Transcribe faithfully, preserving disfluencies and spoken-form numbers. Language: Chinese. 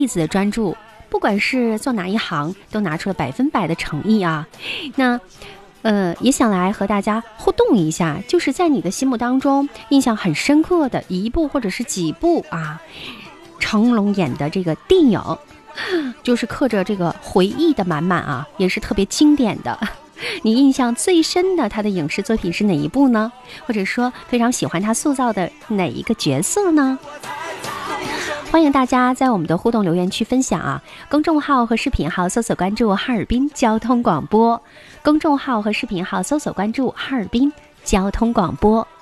辈子的专注，不管是做哪一行，都拿出了百分百的诚意啊。那呃，也想来和大家互动一下，就是在你的心目当中印象很深刻的一部或者是几部啊，成龙演的这个电影，就是刻着这个回忆的满满啊，也是特别经典的。你印象最深的他的影视作品是哪一部呢？或者说非常喜欢他塑造的哪一个角色呢？欢迎大家在我们的互动留言区分享啊！公众号和视频号搜索关注哈尔滨交通广播，公众号和视频号搜索关注哈尔滨交通广播。